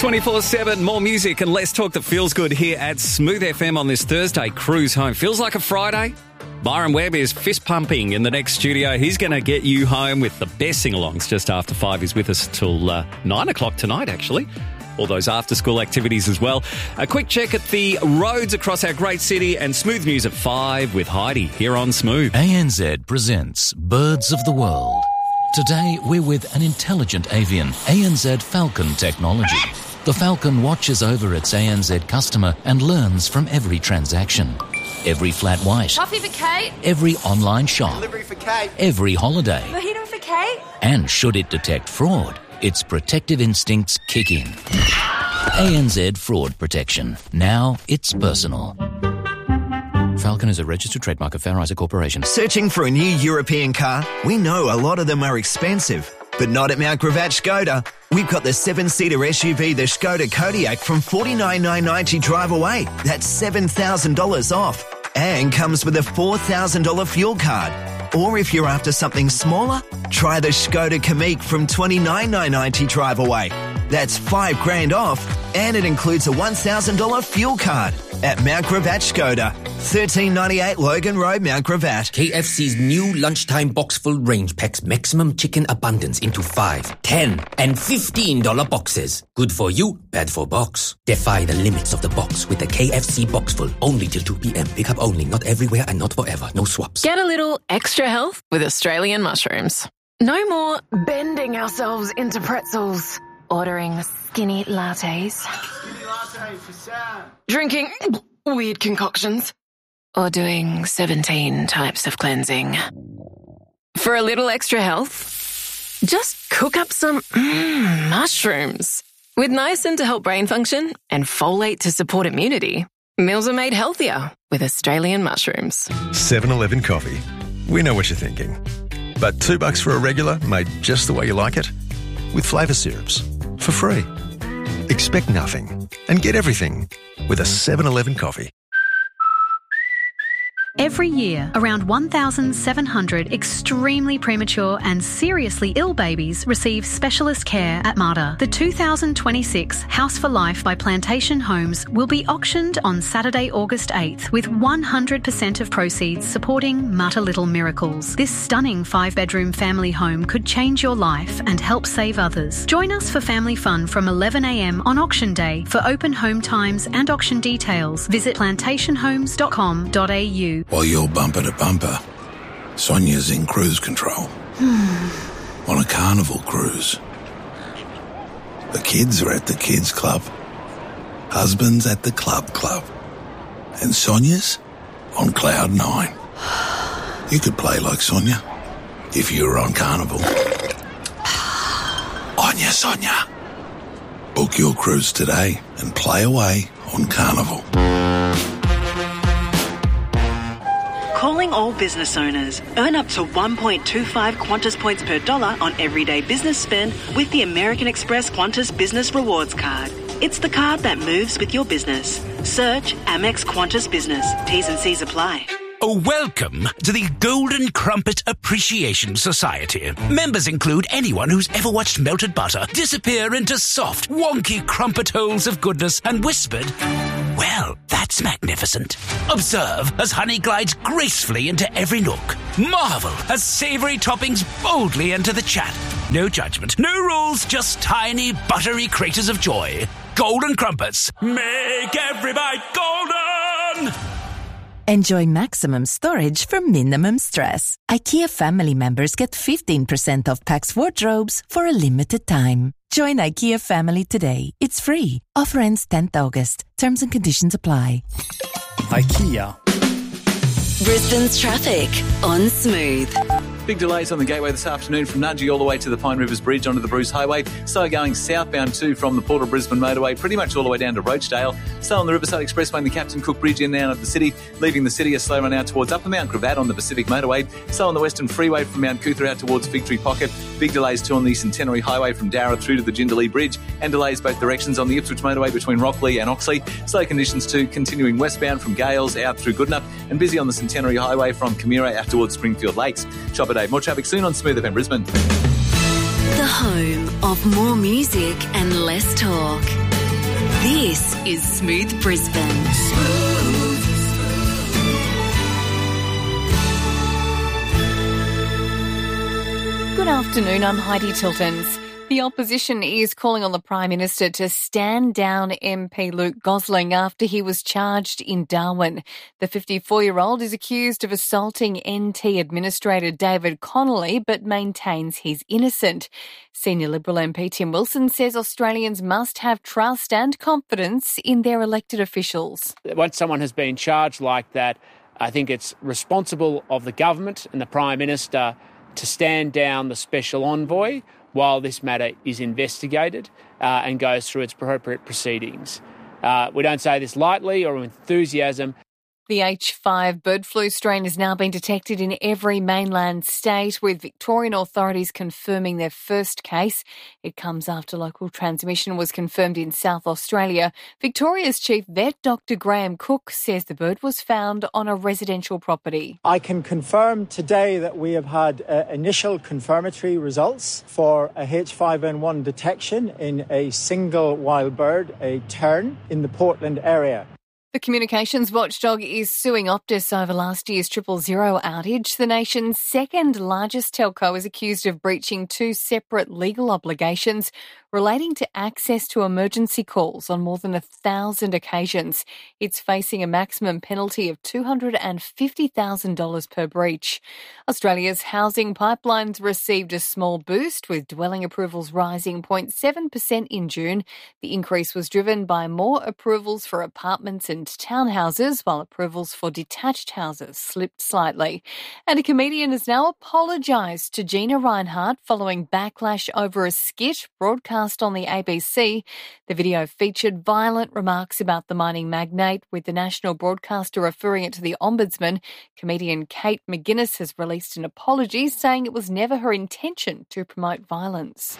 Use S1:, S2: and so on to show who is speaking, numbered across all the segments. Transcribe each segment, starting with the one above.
S1: 24/7, more music and less talk that feels good here at Smooth FM on this Thursday cruise home. Feels like a Friday. Byron Webb is fist pumping in the next studio. He's going to get you home with the best sing-alongs just after 5. He's with us till 9 o'clock tonight, actually. All those after-school activities as well. A quick check at the roads across our great city and Smooth News at 5 with Heidi here on Smooth.
S2: ANZ presents Birds of the World. Today, we're with an intelligent avian, ANZ Falcon technology. The Falcon watches over its ANZ customer and learns from every transaction. Every flat white.
S3: Coffee for Kate.
S2: Every online shop.
S4: Delivery for Kate.
S2: Every holiday.
S3: Mojito for Kate.
S2: And should it detect fraud, its protective instincts kick in. ANZ Fraud Protection. Now it's personal. Falcon is a registered trademark of Fair Isaac Corporation.
S4: Searching for a new European car? We know a lot of them are expensive, but not at Mount Gravatt Skoda. We've got the 7-seater SUV, the Skoda Kodiaq, from $49,990 drive away. That's $7,000 off. And comes with a $4,000 fuel card. Or if you're after something smaller, try the Skoda Kamiq from $29,990 drive away. That's $5,000 off, and it includes a $1,000 fuel card at Mount Gravatt Skoda, 1398 Logan Road, Mount Gravatt.
S5: KFC's new lunchtime box full range packs maximum chicken abundance into $5, $10, and $15 boxes. Good for you, bad for box. Defy the limits of the box with the KFC box full. Only till 2 p.m. Pick up only, not everywhere and not forever. No swaps.
S6: Get a little extra health with Australian mushrooms. No more bending ourselves into pretzels. Ordering skinny lattes. Drinking weird concoctions. Or doing 17 types of cleansing. For a little extra health, just cook up some mushrooms. With niacin to help brain function and folate to support immunity, meals are made healthier with Australian mushrooms.
S7: 7-Eleven coffee. We know what you're thinking. But $2 for a regular made just the way you like it? With flavour syrups. For free. Expect nothing and get everything with a 7-Eleven coffee.
S8: Every year, around 1,700 extremely premature and seriously ill babies receive specialist care at Mater. The 2026 House for Life by Plantation Homes will be auctioned on Saturday, August 8th, with 100% of proceeds supporting Mater Little Miracles. This stunning 5-bedroom family home could change your life and help save others. Join us for family fun from 11 a.m. on auction day. For open home times and auction details, visit plantationhomes.com.au.
S9: While you're bumper to bumper, Sonia's in cruise control. On a carnival cruise. The kids are at the kids club. Husband's at the club. And Sonia's on cloud 9. You could play like Sonia if you were on carnival. Onya Sonia. Book your cruise today and play away on carnival.
S10: Calling all business owners. Earn up to 1.25 Qantas points per dollar on everyday business spend with the American Express Qantas Business Rewards Card. It's the card that moves with your business. Search Amex Qantas Business. T's and C's apply.
S11: Welcome to the Golden Crumpet Appreciation Society. Members include anyone who's ever watched melted butter disappear into soft, wonky crumpet holes of goodness and whispered, "Well, that's magnificent." Observe as honey glides gracefully into every nook. Marvel as savoury toppings boldly enter the chat. No judgment, no rules, just tiny, buttery craters of joy. Golden Crumpets. Make every bite golden!
S12: Enjoy maximum storage for minimum stress. IKEA family members get 15% off Pax wardrobes for a limited time. Join IKEA family today. It's free. Offer ends 10th August. Terms and conditions apply.
S13: IKEA.
S14: Brisbane's traffic on Smooth.
S15: Big delays on the Gateway this afternoon from Nudgee all the way to the Pine Rivers Bridge onto the Bruce Highway. So going southbound too from the Port of Brisbane motorway, pretty much all the way down to Roachdale. So on the Riverside Expressway and the Captain Cook Bridge in and out of the city. Leaving the city, a slow run out towards Upper Mount Gravatt on the Pacific Motorway. So on the Western Freeway from Mount Cootha out towards Fig Tree Pocket. Big delays too on the Centenary Highway from Darra through to the Jindalee Bridge. And delays both directions on the Ipswich Motorway between Rockley and Oxley. Slow conditions too continuing westbound from Gales out through Goodenough. And busy on the Centenary Highway from Camira out towards Springfield Lakes. Chopper Day. More traffic soon on Smooth FM Brisbane.
S14: The home of more music and less talk. This is Smooth Brisbane.
S3: Good afternoon, I'm Heidi Tiltons. The opposition is calling on the Prime Minister to stand down MP Luke Gosling after he was charged in Darwin. The 54-year-old is accused of assaulting NT Administrator David Connolly but maintains he's innocent. Senior Liberal MP Tim Wilson says Australians must have trust and confidence in their elected officials.
S16: Once someone has been charged like that, I think it's responsible of the government and the Prime Minister to stand down the special envoy while this matter is investigated and goes through its appropriate proceedings. We don't say this lightly or with enthusiasm.
S3: The H5 bird flu strain has now been detected in every mainland state, with Victorian authorities confirming their first case. It comes after local transmission was confirmed in South Australia. Victoria's Chief Vet, Dr Graham Cook, says the bird was found on a residential property.
S13: I can confirm today that we have had initial confirmatory results for a H5N1 detection in a single wild bird, a tern, in the Portland area.
S3: The communications watchdog is suing Optus over last year's 000 outage. The nation's second largest telco is accused of breaching two separate legal obligations relating to access to emergency calls on more than 1,000 occasions. It's facing a maximum penalty of $250,000 per breach. Australia's housing pipelines received a small boost, with dwelling approvals rising 0.7% in June. The increase was driven by more approvals for apartments and townhouses, while approvals for detached houses slipped slightly. And a comedian has now apologised to Gina Rinehart following backlash over a skit broadcast on the ABC. The video featured violent remarks about the mining magnate, with the national broadcaster referring it to the Ombudsman. Comedian Kate McGuinness has released an apology, saying it was never her intention to promote violence.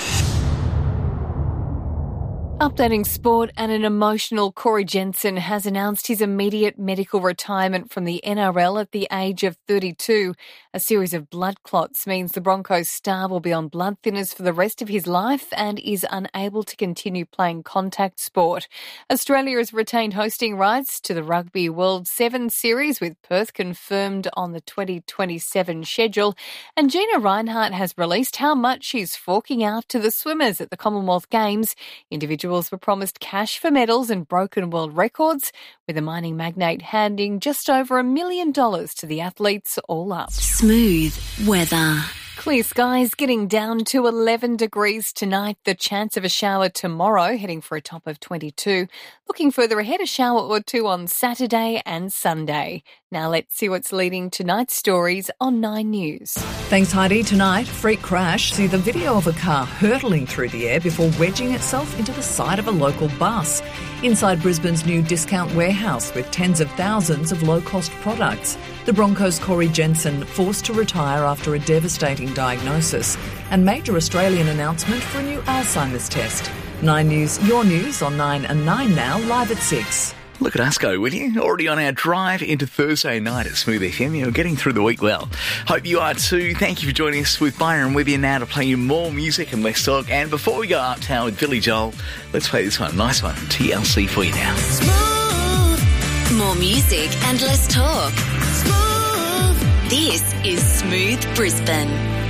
S3: Updating sport, and an emotional Corey Jensen has announced his immediate medical retirement from the NRL at the age of 32. A series of blood clots means the Broncos star will be on blood thinners for the rest of his life and is unable to continue playing contact sport. Australia has retained hosting rights to the Rugby World 7 series, with Perth confirmed on the 2027 schedule. And Gina Rinehart has released how much she's forking out to the swimmers at the Commonwealth Games. Individuals were promised cash for medals and broken world records, with the mining magnate handing just over $1 million to the athletes all up.
S14: Smooth weather.
S3: Clear skies, getting down to 11 degrees tonight. The chance of a shower tomorrow, heading for a top of 22. Looking further ahead, a shower or two on Saturday and Sunday. Now let's see what's leading tonight's stories on 9 News.
S17: Thanks, Heidi. Tonight, freak crash. See the video of a car hurtling through the air before wedging itself into the side of a local bus. Inside Brisbane's new discount warehouse with tens of thousands of low-cost products. The Broncos' Corey Jensen forced to retire after a devastating diagnosis. And major Australian announcement for a new Alzheimer's test. 9 News, your news on 9 and 9 now, live at 6.
S18: Look at us go, will you? Already on our drive into Thursday night at Smooth FM. You're getting through the week well. Hope you are too. Thank you for joining us with Byron with you now to play you more music and less talk. And before we go uptown with Billy Joel, let's play this one. Nice one. TLC for you now.
S14: Smooth. More music and less talk. Smooth. This is Smooth Brisbane.